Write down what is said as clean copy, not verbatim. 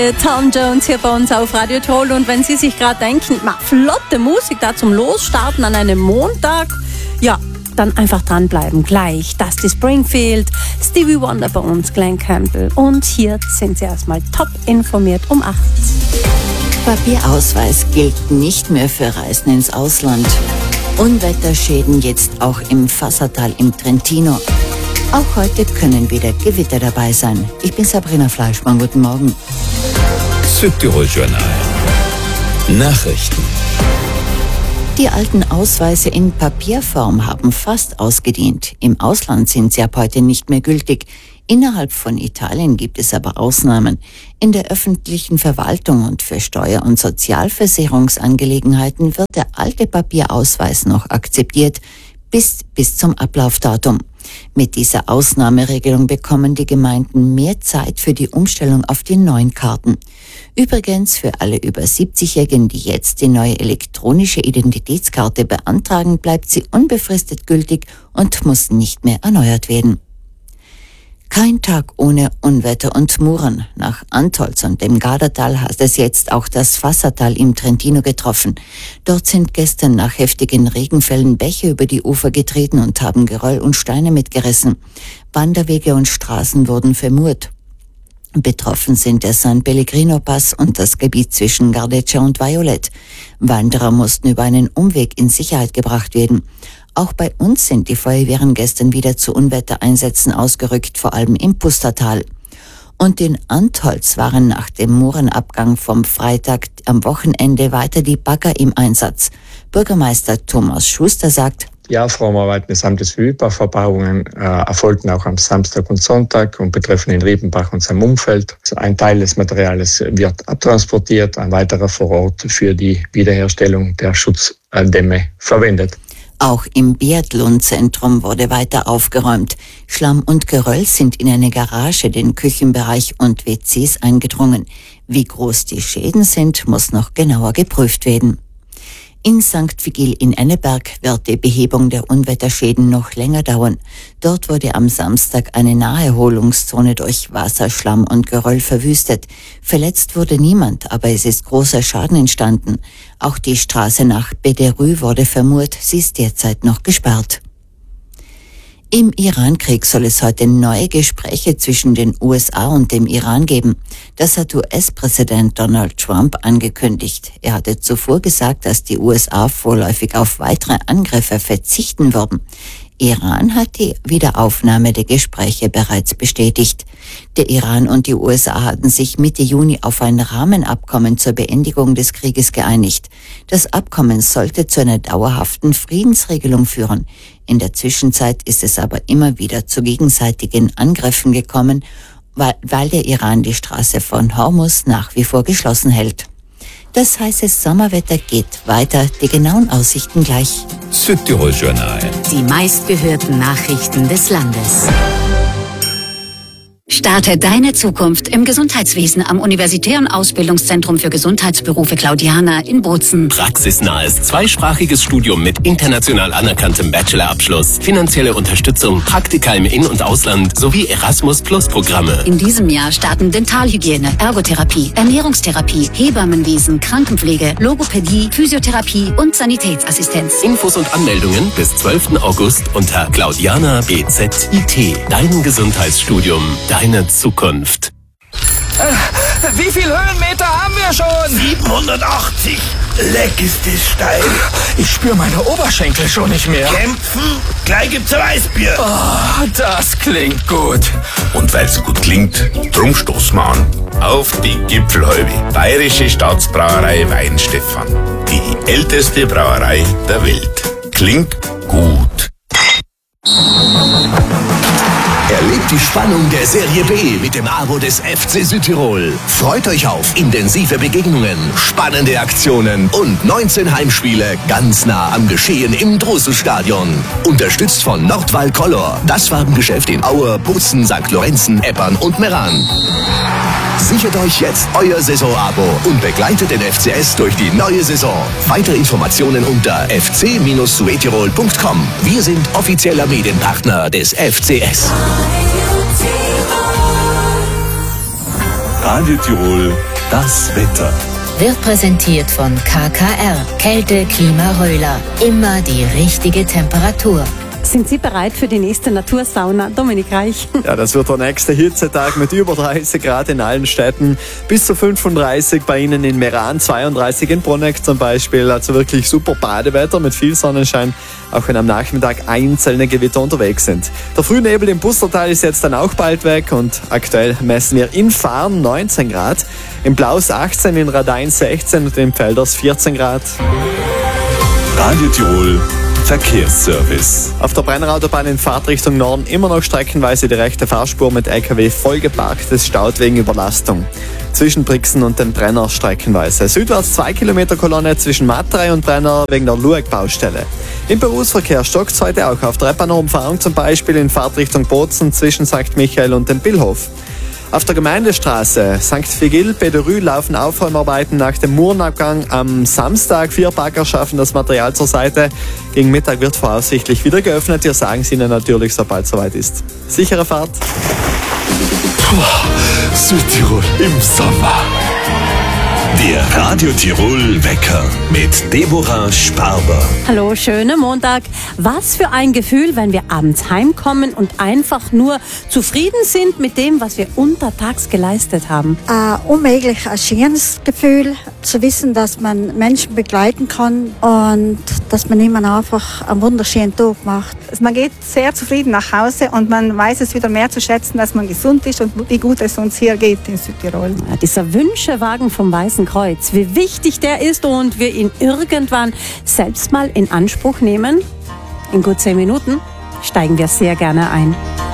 Tom Jones hier bei uns auf Radio Tirol. Und wenn Sie sich gerade denken, flotte Musik da zum Losstarten an einem Montag, ja, dann einfach dranbleiben. Gleich Dusty Springfield, Stevie Wonder bei uns, Glenn Campbell. Und hier sind Sie erstmal top informiert um 8. Papierausweis gilt nicht mehr für Reisen ins Ausland. Unwetterschäden jetzt auch im Fassatal im Trentino. Auch heute können wieder Gewitter dabei sein. Ich bin Sabrina Fleischmann, guten Morgen. Südtirol Journal. Nachrichten. Die alten Ausweise in Papierform haben fast ausgedient. Im Ausland sind sie ab heute nicht mehr gültig. Innerhalb von Italien gibt es aber Ausnahmen. In der öffentlichen Verwaltung und für Steuer- und Sozialversicherungsangelegenheiten wird der alte Papierausweis noch akzeptiert, bis zum Ablaufdatum. Mit dieser Ausnahmeregelung bekommen die Gemeinden mehr Zeit für die Umstellung auf die neuen Karten. Übrigens für alle über 70-Jährigen, die jetzt die neue elektronische Identitätskarte beantragen, bleibt sie unbefristet gültig und muss nicht mehr erneuert werden. Kein Tag ohne Unwetter und Muren. Nach Antholz und dem Gardatal hat es jetzt auch das Fassatal im Trentino getroffen. Dort sind gestern nach heftigen Regenfällen Bäche über die Ufer getreten und haben Geröll und Steine mitgerissen. Wanderwege und Straßen wurden vermurt. Betroffen sind der San Pellegrino Pass und das Gebiet zwischen Gardeccia und Violet. Wanderer mussten über einen Umweg in Sicherheit gebracht werden. Auch bei uns sind die Feuerwehren gestern wieder zu Unwettereinsätzen ausgerückt, vor allem im Pustertal. Und in Antholz waren nach dem Murenabgang vom Freitag am Wochenende weiter die Bagger im Einsatz. Bürgermeister Thomas Schuster sagt: Die Aufräumarbeiten des Amtes für Wiederaufbauungen erfolgten auch am Samstag und Sonntag und betreffen den Riepenbach und seinem Umfeld. Ein Teil des Materials wird abtransportiert, ein weiterer vor Ort für die Wiederherstellung der Schutzdämme verwendet. Auch im Biathlonzentrum wurde weiter aufgeräumt. Schlamm und Geröll sind in eine Garage, den Küchenbereich und WCs eingedrungen. Wie groß die Schäden sind, muss noch genauer geprüft werden. In St. Vigil in Enneberg wird die Behebung der Unwetterschäden noch länger dauern. Dort wurde am Samstag eine Naherholungszone durch Wasser, Schlamm und Geröll verwüstet. Verletzt wurde niemand, aber es ist großer Schaden entstanden. Auch die Straße nach Bederü wurde vermurt, sie ist derzeit noch gesperrt. Im Irankrieg soll es heute neue Gespräche zwischen den USA und dem Iran geben. Das hat US-Präsident Donald Trump angekündigt. Er hatte zuvor gesagt, dass die USA vorläufig auf weitere Angriffe verzichten würden. Iran hat die Wiederaufnahme der Gespräche bereits bestätigt. Der Iran und die USA hatten sich Mitte Juni auf ein Rahmenabkommen zur Beendigung des Krieges geeinigt. Das Abkommen sollte zu einer dauerhaften Friedensregelung führen. In der Zwischenzeit ist es aber immer wieder zu gegenseitigen Angriffen gekommen, weil der Iran die Straße von Hormuz nach wie vor geschlossen hält. Das heiße Sommerwetter geht weiter. Die genauen Aussichten gleich. Südtirol Journal. Die meistgehörten Nachrichten des Landes. Starte deine Zukunft im Gesundheitswesen am Universitären Ausbildungszentrum für Gesundheitsberufe Claudiana in Bozen. Praxisnahes zweisprachiges Studium mit international anerkanntem Bachelorabschluss, finanzielle Unterstützung, Praktika im In- und Ausland sowie Erasmus-Plus-Programme. In diesem Jahr starten Dentalhygiene, Ergotherapie, Ernährungstherapie, Hebammenwesen, Krankenpflege, Logopädie, Physiotherapie und Sanitätsassistenz. Infos und Anmeldungen bis 12. August unter Claudiana BZIT. Dein Gesundheitsstudium, deine Zukunft. Wie viel Höhenmeter haben wir schon? 780. Leck ist es steil. Ich spüre meine Oberschenkel schon nicht mehr. Kämpfen? Gleich gibt's ein Weißbier. Oh, das klingt gut. Und weil's so gut klingt, drum stoßen wir an. Auf die Gipfelhalbe. Bayerische Staatsbrauerei Weinstefan. Die älteste Brauerei der Welt. Klingt gut. Erlebt die Spannung der Serie B mit dem Abo des FC Südtirol. Freut euch auf intensive Begegnungen, spannende Aktionen und 19 Heimspiele ganz nah am Geschehen im Drosselstadion. Unterstützt von Nordwall Color, das Farbengeschäft in Aue, Bozen, St. Lorenzen, Eppern und Meran. Sichert euch jetzt euer Saisonabo und begleitet den FCS durch die neue Saison. Weitere Informationen unter fc-suetirol.com. Wir sind offizieller Medienpartner des FCS. Radio Tirol das Wetter. Wird präsentiert von KKR. Kälte, Klima, Röhler. Immer die richtige Temperatur. Sind Sie bereit für die nächste Natursauna? Dominik Reich. Ja, das wird der nächste Hitzetag mit über 30 Grad in allen Städten. Bis zu 35 bei Ihnen in Meran, 32 in Bruneck zum Beispiel. Also wirklich super Badewetter mit viel Sonnenschein, auch wenn am Nachmittag einzelne Gewitter unterwegs sind. Der Frühnebel im Pustertal ist jetzt dann auch bald weg und aktuell messen wir in Fahren 19 Grad, im Blaus 18, in Radein 16 und in Pfälders 14 Grad. Radio Tirol Verkehrsservice. Auf der Brennerautobahn in Fahrtrichtung Norden immer noch streckenweise die rechte Fahrspur mit LKW vollgeparkt. Es staut wegen Überlastung. Zwischen Brixen und dem Brenner streckenweise. Südwärts 2 Kilometer Kolonne zwischen Matrei und Brenner wegen der Lueck-Baustelle. Im Berufsverkehr stockt es heute auch auf der Reepener-Umfahrung, zum Beispiel in Fahrtrichtung Bozen zwischen St. Michael und dem Billhof. Auf der Gemeindestraße St. Vigil, Bederü laufen Aufräumarbeiten nach dem Murenabgang am Samstag. 4 Bagger schaffen das Material zur Seite. Gegen Mittag wird voraussichtlich wieder geöffnet. Wir sagen es Ihnen natürlich, sobald es soweit ist. Sichere Fahrt. Südtirol im Sommer. Der Radio Tirol Wecker mit Deborah Sparber. Hallo, schöner Montag. Was für ein Gefühl, wenn wir abends heimkommen und einfach nur zufrieden sind mit dem, was wir untertags geleistet haben. Unmöglich ein schönes Gefühl, zu wissen, dass man Menschen begleiten kann und dass man ihnen einfach einen wunderschönen Tag macht. Man geht sehr zufrieden nach Hause und man weiß es wieder mehr zu schätzen, dass man gesund ist und wie gut es uns hier geht in Südtirol. Ja, dieser Wünschewagen vom Weißen Kreuz, wie wichtig der ist und wir ihn irgendwann selbst mal in Anspruch nehmen. In gut 10 Minuten steigen wir sehr gerne ein.